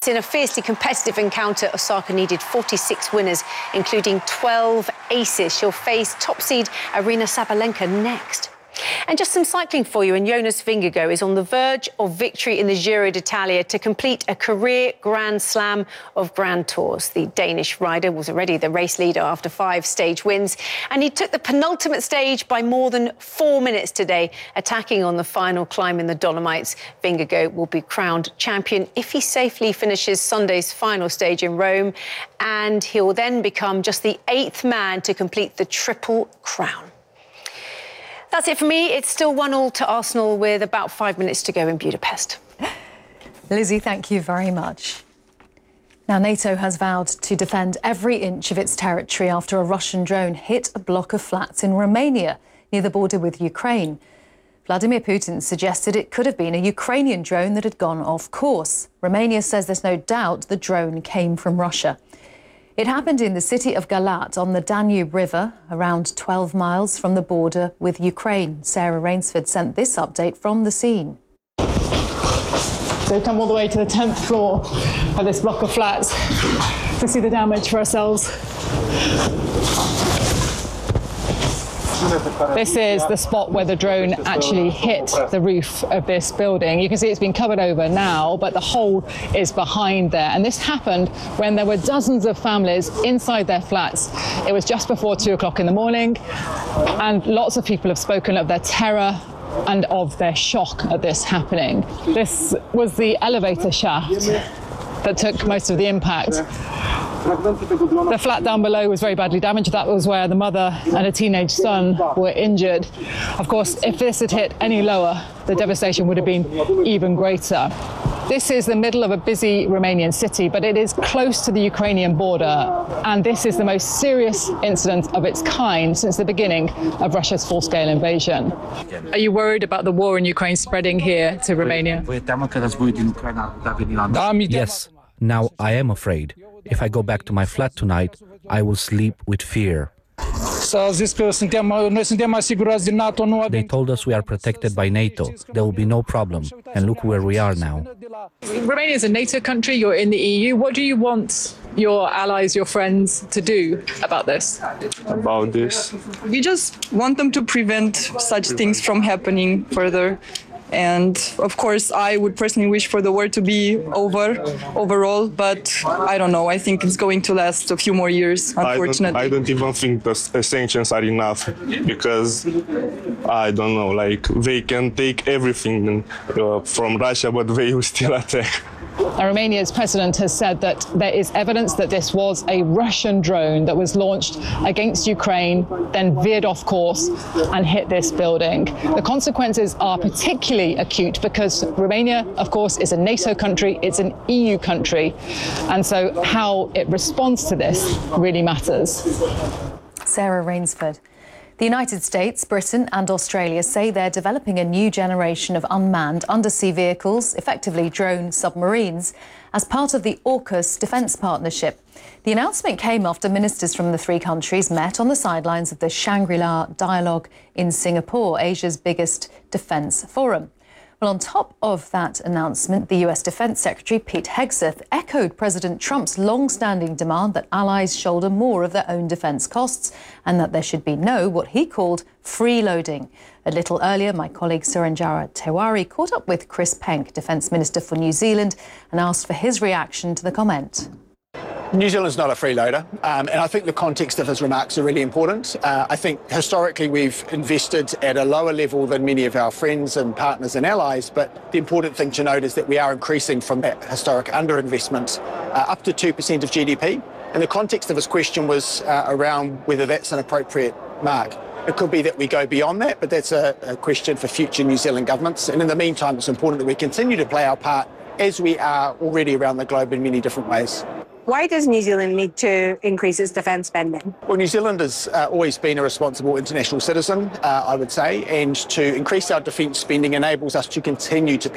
in a fiercely competitive encounter, Osaka needed 46 winners, including 12 aces. She'll face top seed Aryna Sabalenka next. And just some cycling for you, and Jonas Vingegaard is on the verge of victory in the Giro d'Italia to complete a career Grand Slam of Grand Tours. The Danish rider was already the race leader after 5 stage wins, and he took the penultimate stage by more than 4 minutes today, attacking on the final climb in the Dolomites. Vingegaard will be crowned champion if he safely finishes Sunday's final stage in Rome, and he'll then become just the 8th man to complete the Triple Crown. That's it for me. It's still 1-1 to Arsenal with about 5 minutes to go in Budapest. Lizzie, thank you very much. Now, NATO has vowed to defend every inch of its territory after a Russian drone hit a block of flats in Romania, near the border with Ukraine. Vladimir Putin suggested it could have been a Ukrainian drone that had gone off course. Romania says there's no doubt the drone came from Russia. It happened in the city of Galat on the Danube River, around 12 miles from the border with Ukraine. Sarah Rainsford sent this update from the scene. So we've come all the way to the 10th floor of this block of flats to see the damage for ourselves. This is the spot where the drone actually hit the roof of this building. You can see it's been covered over now, but the hole is behind there. And this happened when there were dozens of families inside their flats. It was just before 2 o'clock in the morning, and lots of people have spoken of their terror and of their shock at this happening. This was the elevator shaft that took most of the impact. The flat down below was very badly damaged. That was where the mother and a teenage son were injured. Of course, if this had hit any lower, the devastation would have been even greater. This is the middle of a busy Romanian city, but it is close to the Ukrainian border, and this is the most serious incident of its kind since the beginning of Russia's full-scale invasion. Are you worried about the war in Ukraine spreading here to Romania? Yes, now I am afraid. If I go back to my flat tonight, I will sleep with fear. They told us we are protected by NATO. There will be no problem. And look where we are now. Romania is a NATO country. You're in the EU. What do you want your allies, your friends to do about this? We just want them to prevent such things from happening further. And of course, I would personally wish for the war to be over overall, but I don't know. I think it's going to last a few more years, unfortunately. I don't even think the sanctions are enough because, I don't know, like they can take everything from Russia, but they will still attack. Romania's president has said that there is evidence that this was a Russian drone that was launched against Ukraine, then veered off course and hit this building. The consequences are particularly acute because Romania, of course, is a NATO country, it's an EU country, and so how it responds to this really matters. Sarah Rainsford. The United States, Britain and Australia say they're developing a new generation of unmanned undersea vehicles, effectively drone submarines, as part of the AUKUS defence partnership. The announcement came after ministers from the 3 countries met on the sidelines of the Shangri-La Dialogue in Singapore, Asia's biggest defence forum. Well, on top of that announcement, the US Defence Secretary Pete Hegseth echoed President Trump's long-standing demand that allies shoulder more of their own defence costs and that there should be no, what he called, freeloading. A little earlier, my colleague Suranjara Tewari caught up with Chris Penk, Defence Minister for New Zealand, and asked for his reaction to the comment. New Zealand's not a freeloader, and I think the context of his remarks are really important. I think historically we've invested at a lower level than many of our friends and partners and allies, but the important thing to note is that we are increasing from that historic underinvestment up to 2% of GDP. And the context of his question was around whether that's an appropriate mark. It could be that we go beyond that, but that's a question for future New Zealand governments. And in the meantime, it's important that we continue to play our part as we are already around the globe in many different ways. Why does New Zealand need to increase its defence spending? Well, New Zealand has always been a responsible international citizen, I would say, and to increase our defence spending enables us to continue to